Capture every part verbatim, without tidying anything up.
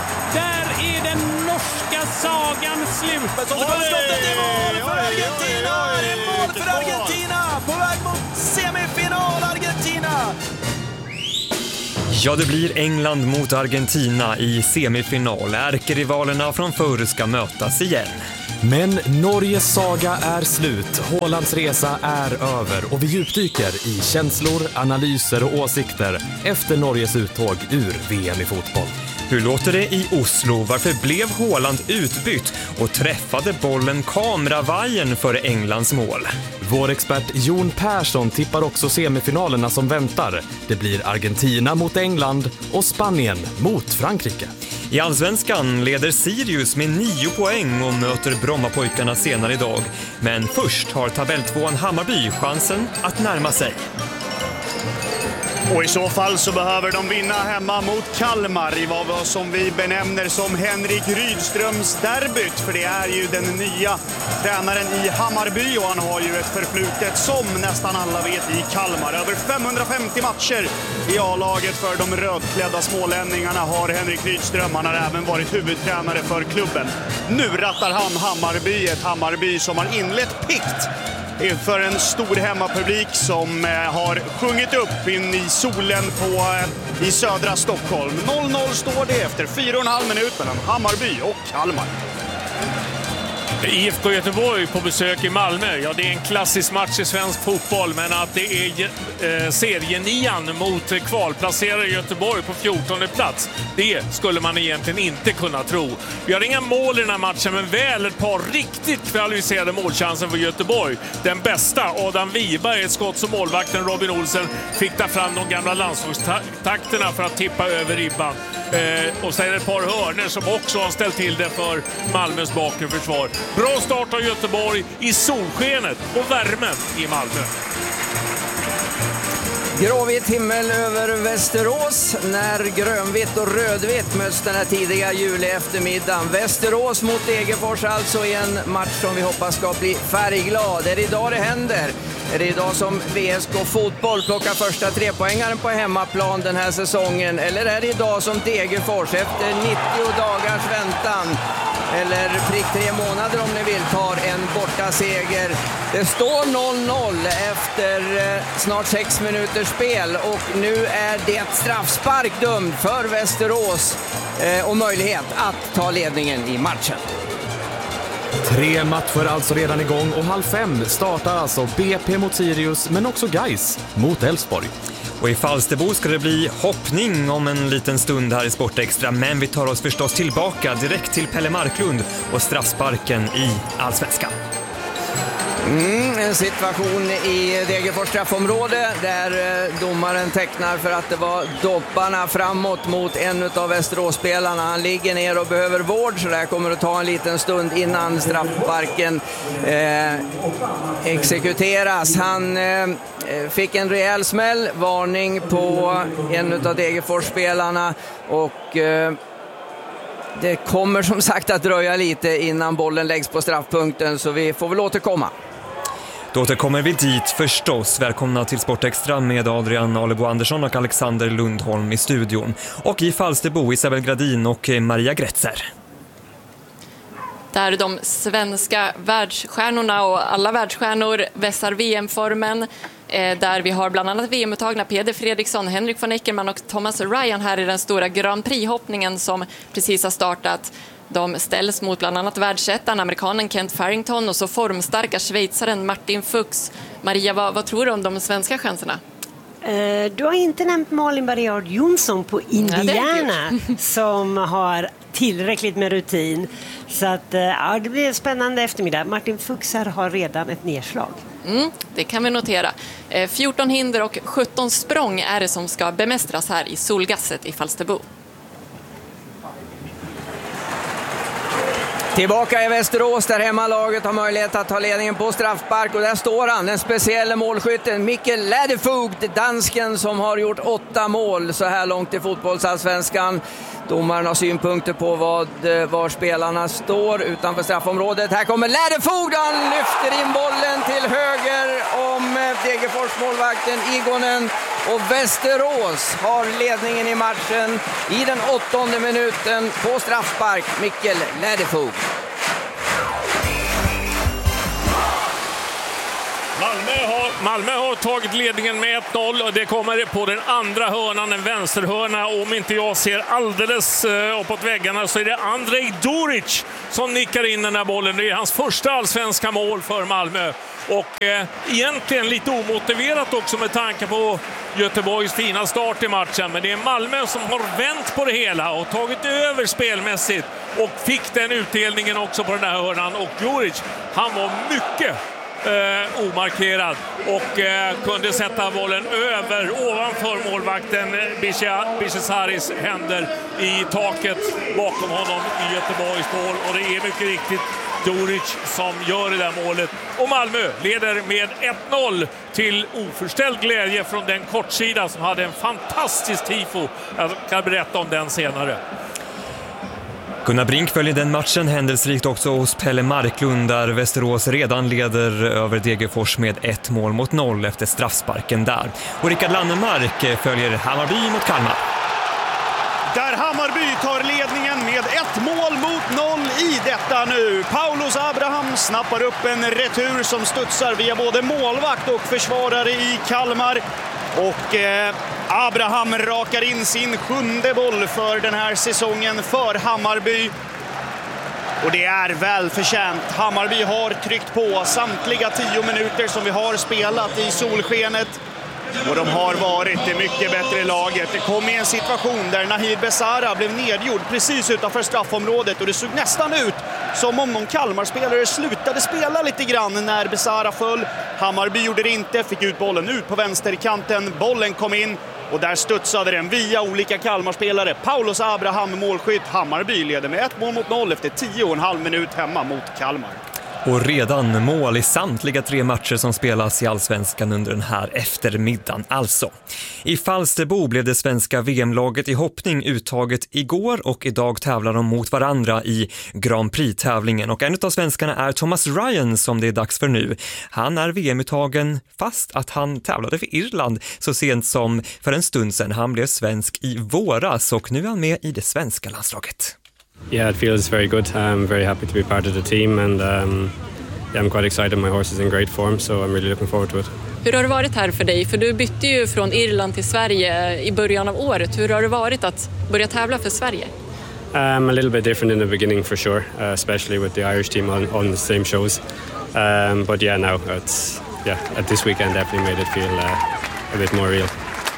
Där är den norska sagan slut. Men så kommer skottet i mål för Argentina! Det är mål för Argentina! På väg mot semifinal, Argentina! Ja, det blir England mot Argentina i semifinal. Ärkerivalerna från förr ska mötas igen. Men Norges saga är slut, Haalands resa är över och vi djupdyker i känslor, analyser och åsikter efter Norges uttåg ur V M i fotboll. Hur låter det i Oslo? Varför blev Haaland utbytt och träffade bollen kameravajern för Englands mål? Vår expert Jon Persson tippar också semifinalerna som väntar. Det blir Argentina mot England och Spanien mot Frankrike. I Allsvenskan leder Sirius med nio poäng och möter Brommapojkarna senare idag. Men först har tabelltvåan Hammarby chansen att närma sig. Och i så fall så behöver de vinna hemma mot Kalmar i vad som vi benämner som Henrik Rydströms derbyt. För det är ju den nya tränaren i Hammarby och han har ju ett förflutet som nästan alla vet i Kalmar. Över femhundrafemtio matcher i A-laget för de rödklädda smålänningarna har Henrik Rydström. Han har även varit huvudtränare för klubben. Nu rattar han Hammarby, ett Hammarby som har inlett pikt inför en stor hemmapublik som har sjungit upp in i solen på, i södra Stockholm. noll noll står det efter fyra och en halv minut mellan Hammarby och Kalmar. I F K Göteborg på besök i Malmö. Ja, det är en klassisk match i svensk fotboll, men att det är eh, serienian mot kvalplacerare Göteborg på fjortonde plats, det skulle man egentligen inte kunna tro. Vi har inga mål i den här matchen, men väl ett par riktigt kvalificerade målchanser för Göteborg. Den bästa, Adam Wiberg, ett skott som målvakten Robin Olsen fick ta fram de gamla landslagstakterna för att tippa över ribban. Eh, och sen ett par hörner som också har ställt till det för Malmös bakre försvar. Bra start av Göteborg i solskenet och värmen i Malmö. Gråvit himmel över Västerås när grönvitt och rödvitt möts den här tidiga juli eftermiddagen. Västerås mot Degerfors alltså i en match som vi hoppas ska bli färgglad. Är det idag det händer? Är det idag som V S K Fotboll plockar första trepoängaren på hemmaplan den här säsongen? Eller är det idag som Degerfors efter nittio dagars väntan, eller prick tre månader om ni vill, tar en borta seger? Det står noll noll efter eh, snart sex minuters spel och nu är det straffspark dömd för Västerås eh, och möjlighet att ta ledningen i matchen. Tre matcher alltså redan igång och halv fem startar alltså B P mot Sirius men också Gais mot Elfsborg. Och i Falsterbo ska det bli hoppning om en liten stund här i Sportextra, men vi tar oss förstås tillbaka direkt till Pelle Marklund och straffsparken i Allsvenskan. Mm, en situation i Degerfors straffområde där domaren tecknar för att det var dopparna framåt mot en av Västerås-spelarna. Han ligger ner och behöver vård, så där kommer det ta en liten stund innan straffsparken eh, exekuteras. Han eh, fick en rejäl smäll, varning på en av Degerfors-spelarna och eh, det kommer som sagt att dröja lite innan bollen läggs på straffpunkten, så vi får väl återkomma. Då återkommer vi dit förstås. Välkomna till Sportextra med Adrian Alebo Andersson och Alexander Lundholm i studion. Och i Falsterbo, Isabel Gradin och Maria Gretzer. Där de svenska världsstjärnorna och alla världsstjärnor vässar V M-formen. Där vi har bland annat V M-uttagna Peder Fredriksson, Henrik von Eckermann och Thomas Ryan här i den stora Grand Prix-hoppningen som precis har startat. De ställs mot bland annat världsettan, amerikanen Kent Farrington och så formstarka schweizaren Martin Fuchs. Maria, vad, vad tror du om de svenska chanserna? Uh, du har inte nämnt Malin Barriard Jonsson på Indiana ja, som har tillräckligt med rutin. Så att, uh, ja, det blir en spännande eftermiddag. Martin Fuchs har redan ett nedslag. Mm, det kan vi notera. Eh, fjorton hinder och sjutton språng är det som ska bemästras här i Solgasset i Falsterbo. Tillbaka i Västerås där hemmalaget har möjlighet att ta ledningen på straffspark och där står han, den speciella målskytten Mikkel Ladefoged, dansken som har gjort åtta mål så här långt i fotbollsallsvenskan. Domaren har synpunkter på vad, var spelarna står utanför straffområdet. Här kommer Läderfogd, han lyfter in bollen till höger om Degerfors-målvakten Igonen. Och Västerås har ledningen i matchen i den åttonde minuten på straffspark, Mikkel Läderfogd. Malmö har, Malmö har tagit ledningen med ett noll och det kommer på den andra hörnan, en vänsterhörna. Om inte jag ser alldeles uh, uppåt väggarna så är det Andrej Duric som nickar in den här bollen. Det är hans första allsvenska mål för Malmö. Och eh, egentligen lite omotiverat också med tanke på Göteborgs fina start i matchen. Men det är Malmö som har vänt på det hela och tagit över spelmässigt och fick den utdelningen också på den här hörnan. Och Duric, han var mycket Eh, omarkerad och eh, kunde sätta bollen över ovanför målvakten Bishesaris händer i taket bakom honom i Göteborgs mål. Och det är mycket riktigt Duric som gör det där målet. Och Malmö leder med ett noll till oförställd glädje från den kortsida som hade en fantastisk tifo. Jag kan berätta om den senare. Gunnar Brink följer den matchen händelserikt också hos Pelle Marklund där Västerås redan leder över Degerfors med ett mål mot noll efter straffsparken där. Och Rickard Lannemark följer Hammarby mot Kalmar. Där Hammarby tar ledningen med ett mål mot noll i detta nu. Paulus Abraham snappar upp en retur som studsar via både målvakt och försvarare i Kalmar. Och eh, Abraham rakar in sin sjunde boll för den här säsongen för Hammarby. Och det är väl förtjänt. Hammarby har tryckt på samtliga tio minuter som vi har spelat i solskenet. Och de har varit det mycket bättre laget. Det kom i en situation där Nahid Besara blev nedgjord precis utanför straffområdet. Och det såg nästan ut som om någon Kalmar-spelare slutade spela lite grann när Besara föll. Hammarby gjorde det inte, fick ut bollen ut på vänsterkanten. Bollen kom in och där studsade den via olika Kalmar-spelare. Paulus Abraham målskytt. Hammarby leder med ett mål mot noll efter tio och en halv minut hemma mot Kalmar. Och redan mål i samtliga tre matcher som spelas i Allsvenskan under den här eftermiddagen alltså. I Falsterbo blev det svenska V M-laget i hoppning uttaget igår och idag tävlar de mot varandra i Grand Prix-tävlingen. Och en av svenskarna är Thomas Ryan som det är dags för nu. Han är V M-uttagen fast att han tävlade för Irland så sent som för en stund sedan. Han blev svensk i våras och nu är han med i det svenska landslaget. Yeah, it feels very good. I'm very happy to be part of the team and um, yeah, I'm quite excited. My horse is in great form, so I'm really looking forward to it. Hur har det varit här för dig? För du bytte ju från Irland till Sverige i början av året. Hur har det varit att börja tävla för Sverige? Um, a little bit different in the beginning for sure, uh, especially with the Irish team on, on the same shows. Um, but yeah, now it's yeah, at this weekend definitely made it feel uh, a bit more real.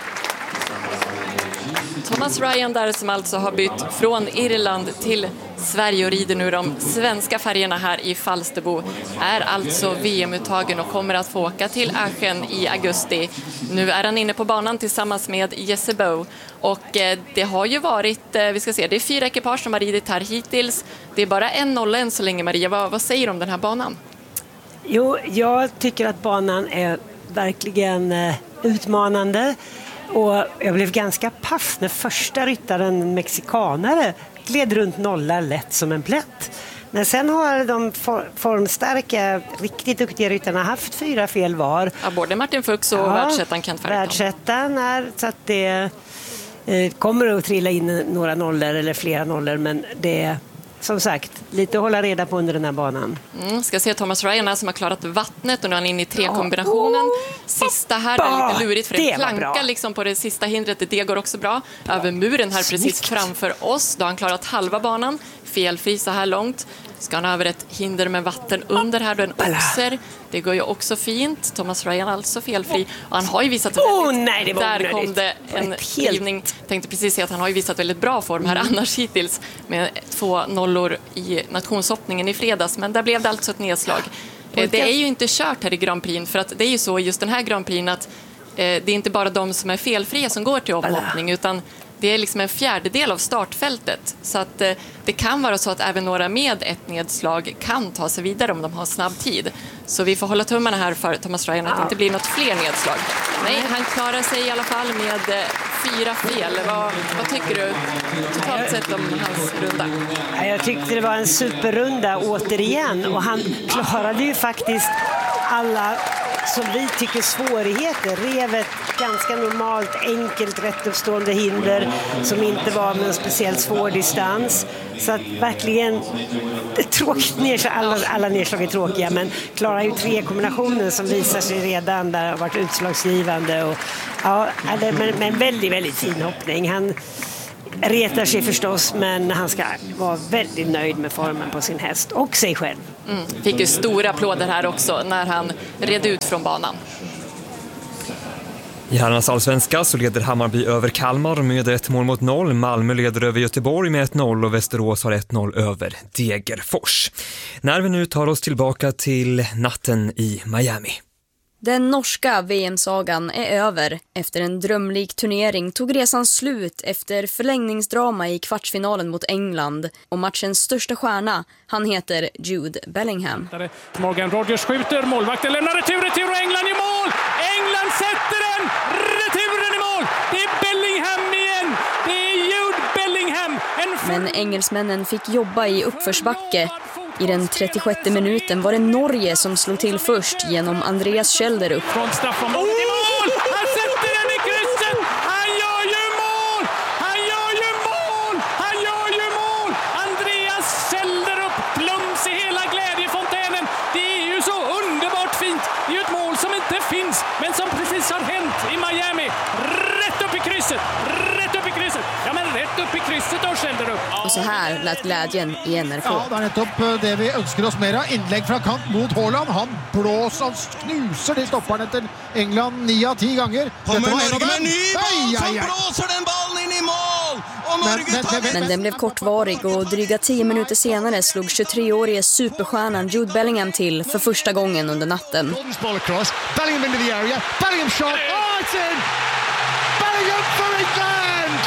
Thomas Ryan där som alltså har bytt från Irland till Sverige och rider nu de svenska färgerna här i Falsterbo är alltså V M-uttagen och kommer att få åka till Aachen i augusti. Nu är han inne på banan tillsammans med Jesse Bow och eh, det har ju varit, eh, vi ska se, det är fyra ekipage som har ridit här hittills. Det är bara en nolla än så länge. Maria, vad, vad säger du om den här banan? Jo, jag tycker att banan är verkligen eh, utmanande. Och jag blev ganska paff när första ryttaren, mexikanare, gled runt nolla lätt som en plätt. Men sen har de for- formstarka, riktigt duktiga ryttarna haft fyra fel var. Ja, både Martin Fuchs och ja, världsettan Kent Farrington. Världsettan är så att det eh, kommer att trilla in några nollor eller flera nollor, men det är som sagt lite att hålla reda på under den här banan. Mm, ska se Thomas Ryan här som har klarat vattnet och nu är han inne i tre-kombinationen. Sista här är lite lurigt för det klankar liksom på det sista hindret. Det går också bra. Över muren här precis framför oss. Då har han klarat halva banan. Felfri så här långt. Ska han över ett hinder med vatten under här, då en oxer. Det går ju också fint. Thomas Ryan alltså felfri. Och han har ju visat väldigt... Oh, nej, det var där onödigt. kom det en givning. Tänkte precis säga att han har ju visat väldigt bra form här mm. annars hittills. Med två nollor i nationshoppningen i fredags. Men där blev det alltså ett nedslag. Eh, det är ju inte kört här i Grand Prix. För att det är ju så i just den här Grand Prix att eh, det är inte bara de som är felfria som går till avhoppning. Utan det är liksom en fjärdedel av startfältet. Så att eh, det kan vara så att även några med ett nedslag kan ta sig vidare om de har snabb tid. Så vi får hålla tummarna här för Thomas Ryan att det inte blir något fler nedslag. Nej, han klarar sig i alla fall med eh, fyra fel. Vad, vad tycker du totalt sett om hans runda? Jag tyckte det var en superrunda återigen, och han klarade ju faktiskt alla som vi tycker svårigheter. Rev ett ganska normalt, enkelt, rättuppstående hinder som inte var med en speciellt svår distans. Så att verkligen, det är tråkigt nedslag, alla, alla nedslag är tråkiga, men klarar ju tre kombinationer som visar sig redan där har varit utslagsgivande. Och, ja, men, men väldigt, väldigt fin hoppning. Han retar sig förstås, men han ska vara väldigt nöjd med formen på sin häst och sig själv. Mm. Fick ju stora applåder här också när han red ut från banan. I herrarnas allsvenska så leder Hammarby över Kalmar med ett mål mot noll. Malmö leder över Göteborg med ett noll och Västerås har ett noll över Degerfors. När vi nu tar oss tillbaka till natten i Miami. Den norska V M-sagan är över. Efter en drömlik turnering tog resan slut efter förlängningsdrama i kvartsfinalen mot England. Och matchens största stjärna, han heter Jude Bellingham. Morgan Rogers skjuter, målvakten lämnar retur, retur och England i mål! England sätter den! Returen i mål! Det är Bellingham igen! Det är Jude Bellingham! En full... Men engelsmännen fick jobba i uppförsbacke. I den trettiosjätte minuten var det Norge som slog till först genom Andreas Schelderup. Från straffområdet i mål! Han sätter den i krysset! Han gör ju mål! Han gör ju mål! Han gör ju mål! Andreas Schelderup, plums i hela glädjefontänen. Det är ju så underbart fint. Det är ju ett mål som inte finns, men som precis har hänt i Miami. Rätt upp i krysset! Rätt upp i krysset! Ja, men rätt upp i krysset av Schelderup. Och så här lät glädjen i N R K. Ja, det är nettopp det vi önskar oss mer av. Inlägg från kant mot Haaland. Han blåser, han knuser de stopparna till England nio av tio gånger. Kommer Norge med ny boll som blåser den bollen in i mål! Och Norge men, tar men, men den blev kortvarig och dryga tio minuter senare slog tjugotre-årige superstjärnan Jude Bellingham till för första gången under natten. Bellingham into the area. Bellingham shot. Oh, it's in! Bellingham for England!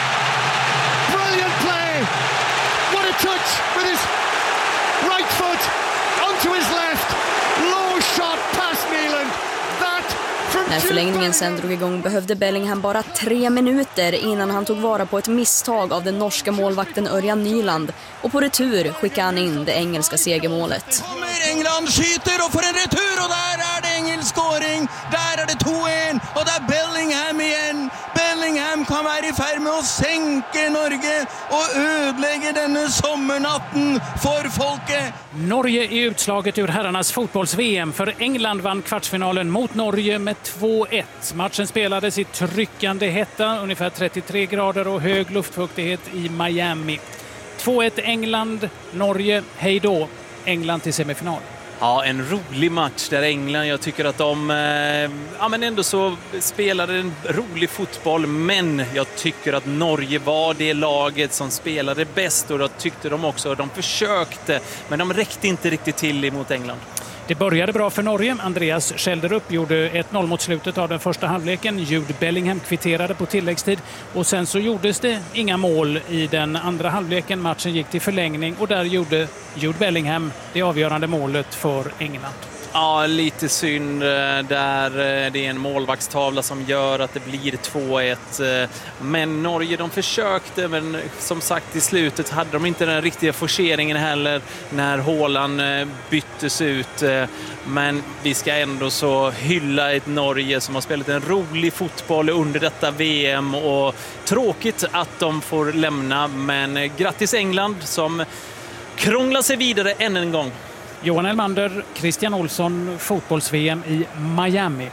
Brilliant play! What a touch with his right foot onto his left. Low shot past Neeland. That from När förlängningen sen drog igång behövde Bellingham bara tre minuter innan han tog vara på ett misstag av den norska målvakten Örjan Nyland. Och på retur skickade han in det engelska segermålet. England skjuter och får en retur och där är det engelsk scoring. Där är det två ett och där är Bellingham igen. Bellingham kan vara i färd med att sänka Norge och ödelägga denna sommarnatten för folket. Norge är utslaget ur herrarnas fotbolls-V M, för England vann kvartsfinalen mot Norge med två ett. Matchen spelades i tryckande hetta, ungefär trettiotre grader och hög luftfuktighet i Miami. två ett England, Norge, hej då. England till semifinal. Ja, en rolig match där England, jag tycker att de eh, ja, men ändå så spelade en rolig fotboll, men jag tycker att Norge var det laget som spelade bäst och då tyckte de också, de försökte, men de räckte inte riktigt till emot England. Det började bra för Norge. Andreas Schelderup gjorde ett noll mot slutet av den första halvleken. Jude Bellingham kvitterade på tilläggstid. Och sen så gjordes det inga mål i den andra halvleken. Matchen gick till förlängning och där gjorde Jude Bellingham det avgörande målet för England. Ja, lite synd där. Det är en målvaktstavla som gör att det blir två ett. Men Norge, de försökte, men som sagt i slutet hade de inte den riktiga forceringen heller när Haaland byttes ut. Men vi ska ändå så hylla ett Norge som har spelat en rolig fotboll under detta V M och tråkigt att de får lämna. Men grattis England som krånglar sig vidare än en gång. Johan Elmander, Christian Olsson, fotbolls-V M i Miami.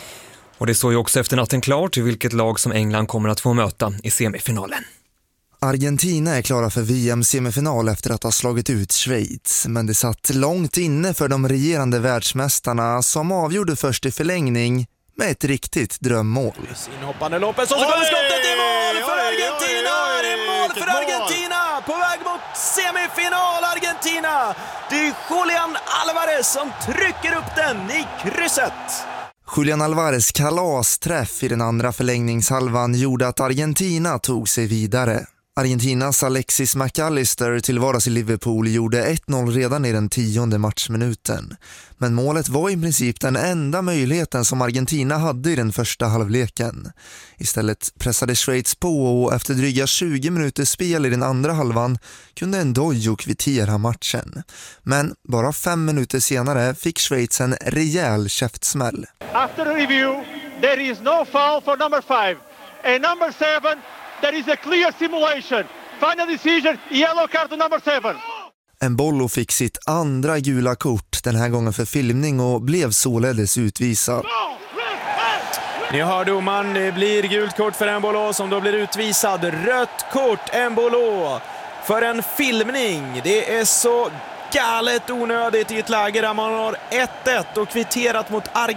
Och det står ju också efter natten klart vilket lag som England kommer att få möta i semifinalen. Argentina är klara för V M-semifinal efter att ha slagit ut Schweiz. Men det satt långt inne för de regerande världsmästarna som avgjorde först i förlängning med ett riktigt drömmål. Inhoppande Lopez och så kommer skottet i mål för Argentina! Det är mål för Argentina! På väg mot semifinal Argentina! Det är Julian Alvarez som trycker upp den i krysset! Julian Alvarez kalasträff i den andra förlängningshalvan gjorde att Argentina tog sig vidare. Argentinas Alexis McAllister till vardags i Liverpool gjorde ett noll redan i den tionde matchminuten. Men målet var i princip den enda möjligheten som Argentina hade i den första halvleken. Istället pressade Schweiz på och efter dryga tjugo minuters spel i den andra halvan kunde Ndoye kvittera matchen. Men bara fem minuter senare fick Schweiz en rejäl käftsmäll. After the review, there is no foul for number five. And number seven, there is a clear simulation. Final decision, yellow card to number seven. Embolo fick sitt andra gula kort, den här gången för filmning, och blev således utvisad. Ni hör domaren, det blir gult kort för Embolo som då blir utvisad. Rött kort Embolo för en filmning. Det är så galet onödigt i ett läge där man har ett ett och kvitterat mot Argentina.